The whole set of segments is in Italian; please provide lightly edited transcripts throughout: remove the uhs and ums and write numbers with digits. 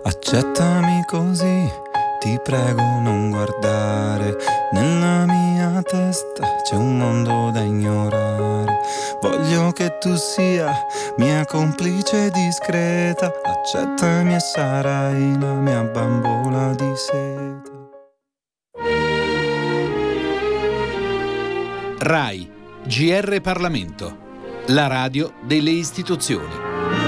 Accettami così, ti prego non guardare. Nella mia testa c'è un mondo da ignorare. Voglio che tu sia mia complice discreta. Accettami e sarai la mia bambola di seta. RAI, GR Parlamento, la radio delle istituzioni.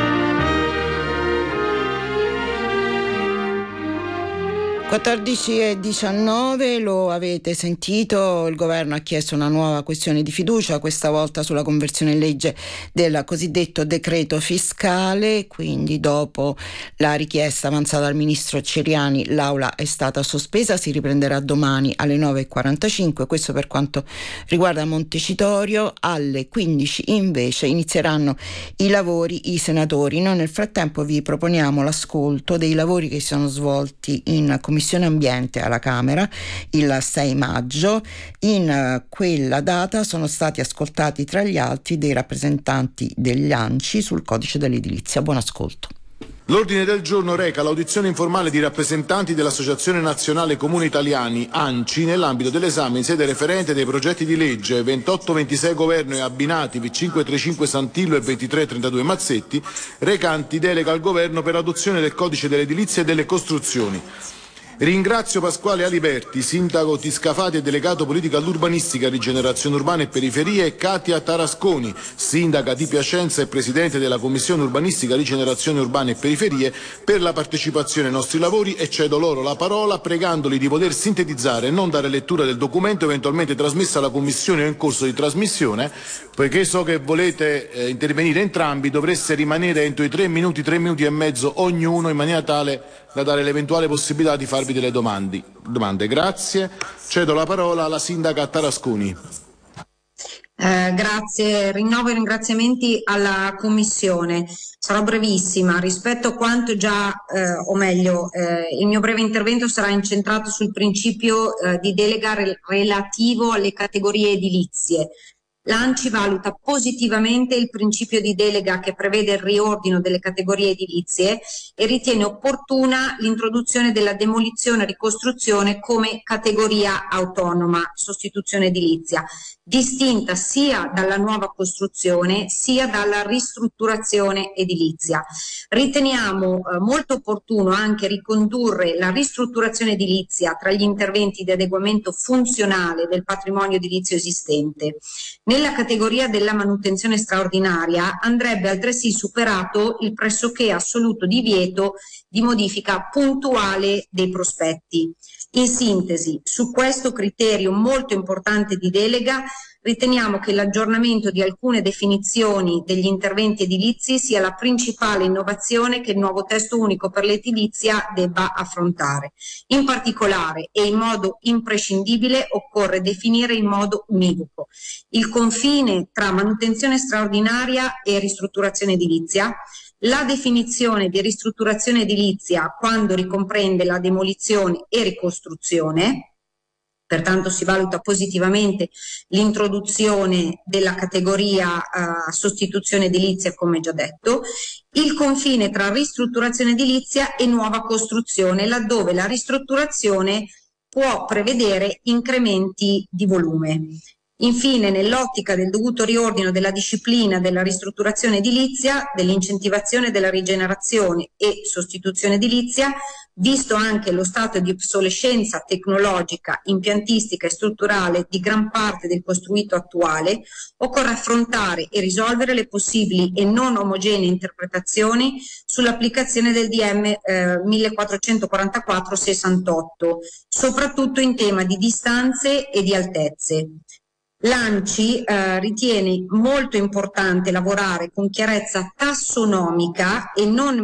14:19, lo avete sentito, il governo ha chiesto una nuova questione di fiducia, questa volta sulla conversione in legge del cosiddetto decreto fiscale, quindi dopo la richiesta avanzata dal ministro Ciriani l'aula è stata sospesa, si riprenderà domani alle 9:45, questo per quanto riguarda Montecitorio. Alle 15 invece inizieranno i lavori i senatori. Noi nel frattempo vi proponiamo l'ascolto dei lavori che si sono svolti in Commissione Ambiente alla Camera il 6 maggio. In quella data sono stati ascoltati tra gli altri dei rappresentanti degli ANCI sul codice dell'edilizia. Buon ascolto. L'ordine del giorno reca l'audizione informale di rappresentanti dell'Associazione Nazionale Comuni Italiani, ANCI, nell'ambito dell'esame in sede referente dei progetti di legge 2826 Governo e abbinati V535 Santillo e 2332 Mazzetti, recanti delega al Governo per l'adozione del codice dell'edilizia e delle costruzioni. Ringrazio Pasquale Aliberti, sindaco Tiscafati e delegato politica all'urbanistica, rigenerazione urbana e periferie, e Katia Tarasconi, sindaca di Piacenza e presidente della Commissione urbanistica, rigenerazione urbana e periferie, per la partecipazione ai nostri lavori, e cedo loro la parola pregandoli di poter sintetizzare e non dare lettura del documento eventualmente trasmesso alla Commissione o in corso di trasmissione, poiché so che volete intervenire entrambi. Dovreste rimanere entro i 3 minuti e mezzo ognuno, in maniera tale da dare l'eventuale possibilità di farvi delle domande. Grazie. Cedo la parola alla sindaca Tarasconi. Grazie, rinnovo i ringraziamenti alla Commissione. Sarò brevissima rispetto a quanto già, il mio breve intervento sarà incentrato sul principio di delega relativo alle categorie edilizie. L'ANCI valuta positivamente il principio di delega che prevede il riordino delle categorie edilizie e ritiene opportuna l'introduzione della demolizione e ricostruzione come categoria autonoma, sostituzione edilizia, distinta sia dalla nuova costruzione sia dalla ristrutturazione edilizia. Riteniamo molto opportuno anche ricondurre la ristrutturazione edilizia tra gli interventi di adeguamento funzionale del patrimonio edilizio esistente. Nella categoria della manutenzione straordinaria andrebbe altresì superato il pressoché assoluto divieto di modifica puntuale dei prospetti. In sintesi, su questo criterio molto importante di delega, riteniamo che l'aggiornamento di alcune definizioni degli interventi edilizi sia la principale innovazione che il nuovo testo unico per l'edilizia debba affrontare. In particolare e in modo imprescindibile occorre definire in modo univoco il confine tra manutenzione straordinaria e ristrutturazione edilizia, la definizione di ristrutturazione edilizia quando ricomprende la demolizione e ricostruzione. Pertanto si valuta positivamente l'introduzione della categoria sostituzione edilizia, come già detto, il confine tra ristrutturazione edilizia e nuova costruzione, laddove la ristrutturazione può prevedere incrementi di volume. Infine, nell'ottica del dovuto riordino della disciplina della ristrutturazione edilizia, dell'incentivazione della rigenerazione e sostituzione edilizia, visto anche lo stato di obsolescenza tecnologica, impiantistica e strutturale di gran parte del costruito attuale, occorre affrontare e risolvere le possibili e non omogenee interpretazioni sull'applicazione del DM 1444/68, soprattutto in tema di distanze e di altezze. L'ANCI ritiene molto importante lavorare con chiarezza tassonomica e non